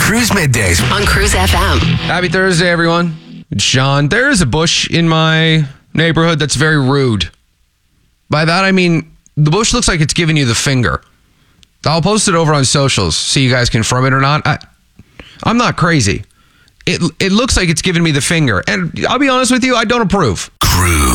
Cruise Middays on Cruise FM. Happy Thursday, everyone. It's Sean. There is a bush in my neighborhood that's very rude. By that, I mean, the bush looks like it's giving you the finger. I'll post it over on socials so you guys confirm it or not. I'm not crazy. It looks like it's giving me the finger. And I'll be honest with you, I don't approve. Cruise.